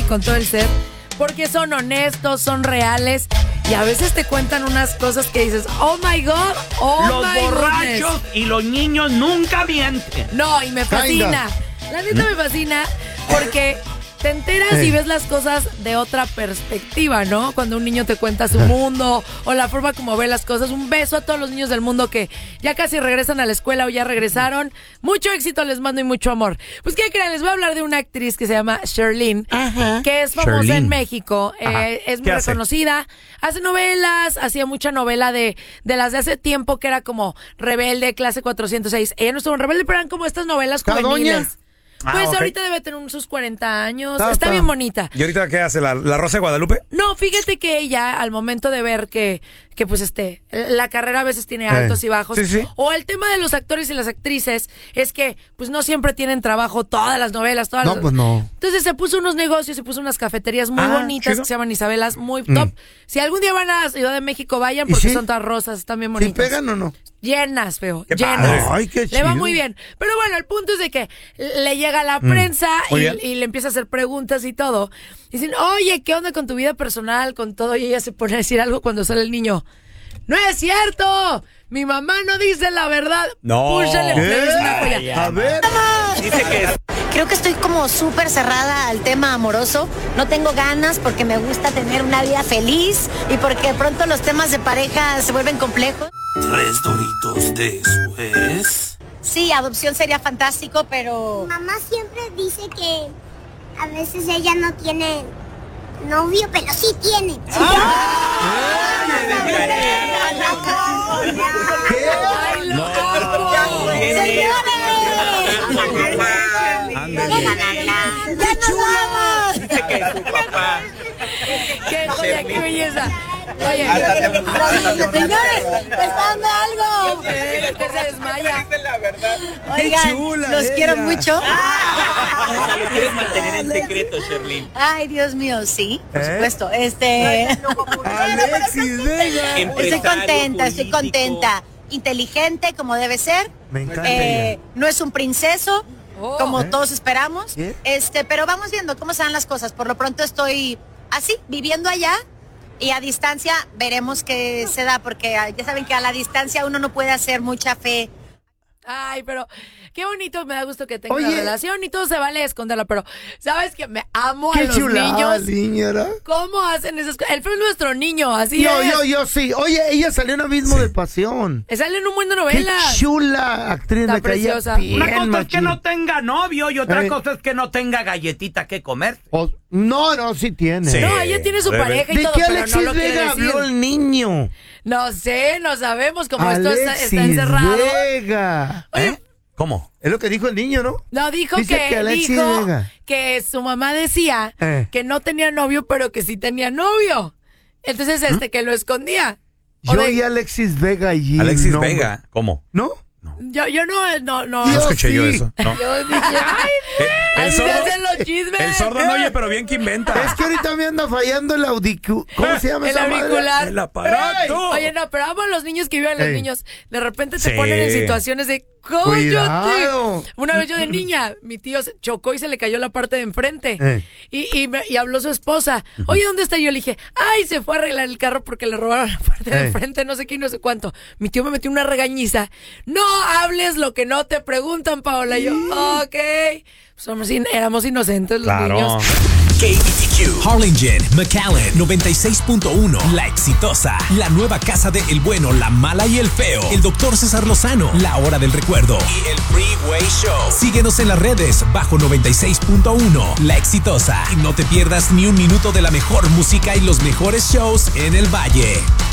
con todo el set, porque son honestos, son reales y a veces te cuentan unas cosas que dices, oh my God, Los borrachos y los niños nunca mienten. No, y me fascina. La neta me fascina porque te enteras y ves las cosas de otra perspectiva, ¿no? Cuando un niño te cuenta su mundo o la forma como ve las cosas. Un beso a todos los niños del mundo que ya casi regresan a la escuela o ya regresaron. Mucho éxito les mando y mucho amor. Pues, ¿qué creen? Les voy a hablar de una actriz que se llama Sherlyn, que es famosa en México. Es muy reconocida. Hace novelas, hacía mucha novela de las de hace tiempo que era como Rebelde, Clase 406. Ella no estuvo en Rebelde, pero eran como estas novelas juveniles. Pues ahorita debe tener sus 40 años. Está bien bonita. ¿Y ahorita qué hace? ¿La Rosa de Guadalupe? No, fíjate que ella, al momento de ver que pues la carrera a veces tiene altos y bajos. Sí. O el tema de los actores y las actrices es que pues no siempre tienen trabajo todas las novelas, pues no. Entonces se puso unos negocios, se puso unas cafeterías muy bonitas que se llaman Isabelas, muy top. Si algún día van a Ciudad de México, vayan porque son todas rosas, están bien bonitas. ¿Sí pegan o no? Llenas, feo. Qué llenas. Ay, qué chido. Le va muy bien. Pero bueno, el punto es de que le llega a la prensa y le empieza a hacer preguntas y todo. Y dicen, oye, ¿qué onda con tu vida personal, con todo? Y ella se pone a decir algo cuando sale el niño. ¡No es cierto! Mi mamá no dice la verdad. No. Púchale, una joya. A ver. Dice que Creo que estoy como súper cerrada al tema amoroso. No tengo ganas porque me gusta tener una vida feliz y porque de pronto los temas de pareja se vuelven complejos. 3 doritos después. Sí, adopción sería fantástico, pero... Mamá siempre dice que a veces ella no tiene novio, pero sí tiene. dice que es su papá. ¡Qué joya, qué belleza! Oye, señores, me está dando algo. Que se desmaya. Oigan, chula los ella. quiero mucho. Lo quieres mantener en secreto, Sherlyn. Ay, Dios mío, sí, por supuesto. Alexis Vega. Estoy contenta. Inteligente, como debe ser. Me encanta ella. No es un princeso, como todos esperamos. ¿Qué? Pero vamos viendo cómo se dan las cosas. Por lo pronto estoy así, viviendo allá. Y a distancia veremos qué se da, porque ya saben que a la distancia uno no puede hacer mucha fe. Ay, pero qué bonito, me da gusto que tenga una relación y todo se vale esconderla, pero ¿sabes qué? Me amo a los niños. Niñera. ¿Cómo hacen esas cosas? El feo es nuestro niño, así es. Yo sí. Oye, ella salió en Abismo de Pasión. Sale en un buen de Qué novelas. chula actriz, Está me caía preciosa. bien, Una cosa es que machín. no tenga novio y otra cosa es que no tenga galletita que comer. No, sí tiene. Sí. No, ella tiene su pareja y ¿De todo, qué pero Alexis no lo quiere Vega decir. habló el niño? No sé, no sabemos cómo esto Alexis está encerrado. Vega. Oye, ¿Cómo? Es lo que dijo el niño, ¿no? no, dijo Dice que que Alexis dijo Vega. que su mamá decía que no tenía novio, pero que sí tenía novio. Entonces, que lo escondía. Yo y Alexis Vega allí. Alexis no, Vega, ¿cómo? ¿No? Yo no. No escuché yo eso. No. Yo dije, ay, El así sordo- se hacen los chismes. El sordo no oye, pero bien que inventa. Es que ahorita me anda fallando el ¿Cómo se llama El esa madre? auricular. El aparato. Oye, no, pero amo a los niños que viven los Ey. niños. De repente te Sí. ponen en situaciones de Cuidado. Una vez yo de niña, mi tío se chocó y se le cayó la parte de enfrente. Y habló su esposa. Oye, ¿dónde está? Yo le dije, ay, se fue a arreglar el carro porque le robaron la parte de enfrente, no sé qué y no sé cuánto. Mi tío me metió una regañiza. No hables lo que no te preguntan, Paola. Y yo, ok. Éramos inocentes los niños. KBTQ, Harlingen, McAllen, 96.1, La Exitosa, la nueva casa de El Bueno, La Mala y El Feo, el Dr. César Lozano, La Hora del Recuerdo y el Freeway Show. Síguenos en las redes bajo 96.1, La Exitosa, y no te pierdas ni un minuto de la mejor música y los mejores shows en el Valle.